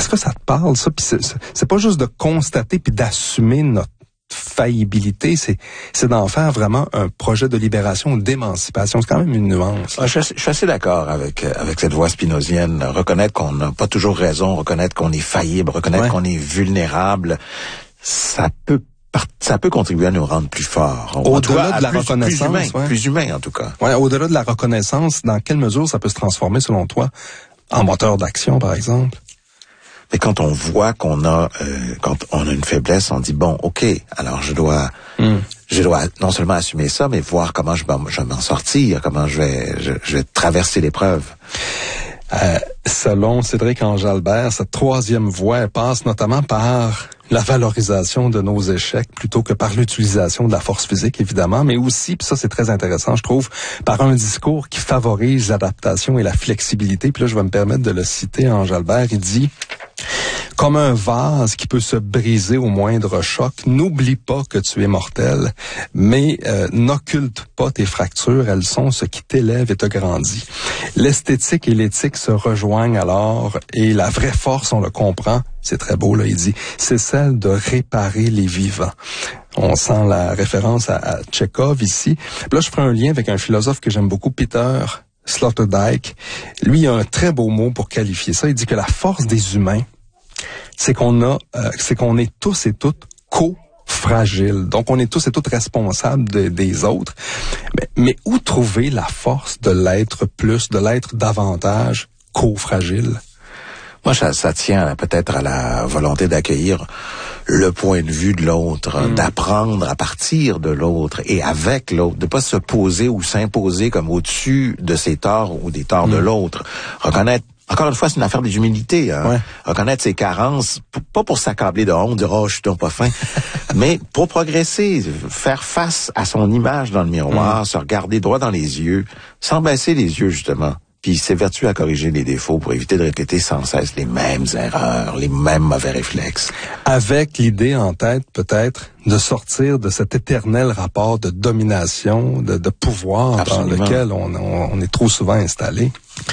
Est-ce que ça te parle, ça? Puis c'est pas juste de constater puis d'assumer notre faillibilité, c'est d'en faire vraiment un projet de libération, d'émancipation. C'est quand même une nuance. Je suis assez d'accord avec cette voix spinozienne. Reconnaître qu'on n'a pas toujours raison, reconnaître qu'on est faillible, reconnaître qu'on est vulnérable, ça peut contribuer à nous rendre plus forts. Au-delà de la reconnaissance. Plus humain, en tout cas. Ouais, au-delà de la reconnaissance, dans quelle mesure ça peut se transformer, selon toi, en moteur d'action, par exemple? Mais quand on voit quand on a une faiblesse, on dit bon, ok, alors je dois non seulement assumer ça, mais voir comment je vais m'en sortir, comment je vais traverser l'épreuve. Selon Cédric Ange-Albert, cette troisième voie, elle passe notamment par la valorisation de nos échecs plutôt que par l'utilisation de la force physique, évidemment, mais aussi, puis ça c'est très intéressant, je trouve, par un discours qui favorise l'adaptation et la flexibilité. Puis là, je vais me permettre de le citer, Ange-Albert, il dit: comme un vase qui peut se briser au moindre choc, n'oublie pas que tu es mortel, mais n'occulte pas tes fractures, elles sont ce qui t'élève et te grandit. L'esthétique et l'éthique se rejoignent alors, et la vraie force, on le comprend, c'est très beau, là, il dit, c'est celle de réparer les vivants. On sent la référence à Tchekhov ici. Puis là, je ferai un lien avec un philosophe que j'aime beaucoup, Peter Sloterdijk. Lui, il a un très beau mot pour qualifier ça. Il dit que la force des humains, c'est qu'on est tous et toutes co-fragiles. Donc, on est tous et toutes responsables des autres. Mais où trouver la force de l'être plus, de l'être davantage co-fragile? Moi, ça tient peut-être à la volonté d'accueillir le point de vue de l'autre, d'apprendre à partir de l'autre et avec l'autre, de pas se poser ou s'imposer comme au-dessus de ses torts ou des torts de l'autre. Reconnaître, encore une fois, c'est une affaire d'humilité. Hein? Ouais. Reconnaître ses carences, pas pour s'accabler de honte, dire « Oh, je suis donc pas fin », mais pour progresser, faire face à son image dans le miroir, se regarder droit dans les yeux, sans baisser les yeux, justement. Puis s'évertuer à corriger les défauts pour éviter de répéter sans cesse les mêmes erreurs, les mêmes mauvais réflexes. Avec l'idée en tête, peut-être, de sortir de cet éternel rapport de domination, de pouvoir Absolument. Dans lequel on est trop souvent installé.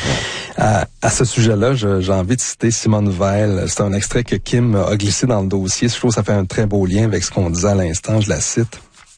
À ce sujet-là, j'ai envie de citer Simone Weil. C'est un extrait que Kim a glissé dans le dossier. Je trouve que ça fait un très beau lien avec ce qu'on disait à l'instant. Je la cite.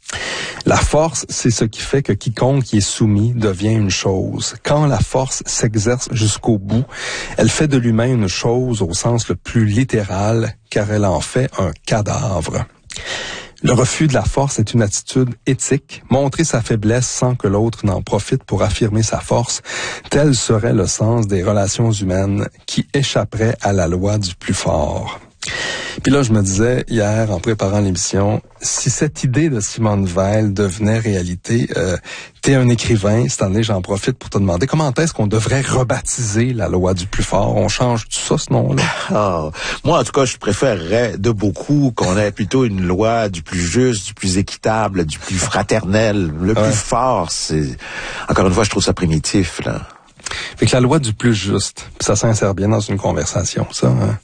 La force, c'est ce qui fait que quiconque qui est soumis devient une chose. Quand la force s'exerce jusqu'au bout, elle fait de l'humain une chose au sens le plus littéral, car elle en fait un cadavre. Le refus de la force est une attitude éthique. Montrer sa faiblesse sans que l'autre n'en profite pour affirmer sa force, tel serait le sens des relations humaines qui échapperaient à la loi du plus fort. Puis là, je me disais hier, en préparant l'émission, si cette idée de Simone Weil devenait réalité, t'es un écrivain, cette année, j'en profite pour te demander comment est-ce qu'on devrait rebaptiser la loi du plus fort? On change tout ça, ce nom-là? Moi, en tout cas, je préférerais de beaucoup qu'on ait plutôt une loi du plus juste, du plus équitable, du plus fraternel. Le plus fort, c'est... Encore une fois, je trouve ça primitif, là. Fait que la loi du plus juste, ça s'insère bien dans une conversation, ça, hein?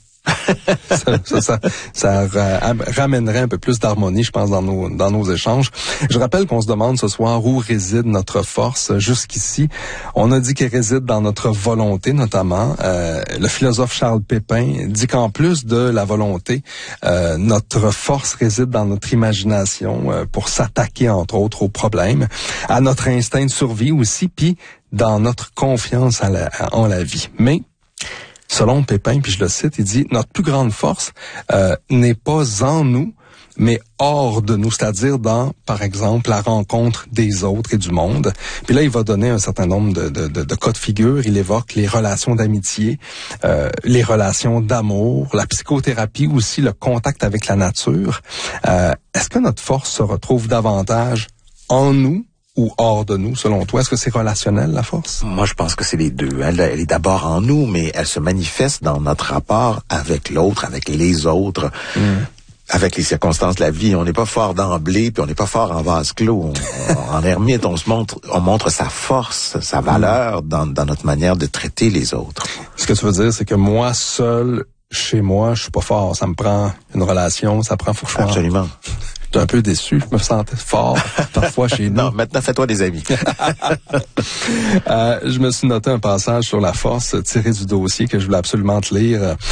ça ramènerait un peu plus d'harmonie, je pense, dans nos échanges. Je rappelle qu'on se demande ce soir où réside notre force. Jusqu'ici, on a dit qu'elle réside dans notre volonté, notamment. Le philosophe Charles Pépin dit qu'en plus de la volonté, notre force réside dans notre imagination pour s'attaquer, entre autres, aux problèmes, à notre instinct de survie aussi, puis dans notre confiance en la vie. Mais selon Pépin, puis je le cite, il dit « Notre plus grande force n'est pas en nous, mais hors de nous, c'est-à-dire dans, par exemple, la rencontre des autres et du monde. » Puis là, il va donner un certain nombre de cas de figure. Il évoque les relations d'amitié, les relations d'amour, la psychothérapie aussi, le contact avec la nature. Est-ce que notre force se retrouve davantage en nous ou hors de nous, selon toi? Est-ce que c'est relationnel, la force? Moi, je pense que c'est les deux. Elle est d'abord en nous, mais elle se manifeste dans notre rapport avec l'autre, avec les autres, avec les circonstances de la vie. On n'est pas fort d'emblée, puis on n'est pas fort en vase clos. En ermite, on montre sa force, sa valeur dans notre manière de traiter les autres. Ce que tu veux dire, c'est que moi, seul, chez moi, je suis pas fort. Ça me prend une relation, ça prend fourchoir. Absolument. J'étais un peu déçu, je me sentais fort parfois chez nous. Non, maintenant fais-toi des amis. Je me suis noté un passage sur la force tiré du dossier que je voulais absolument te lire.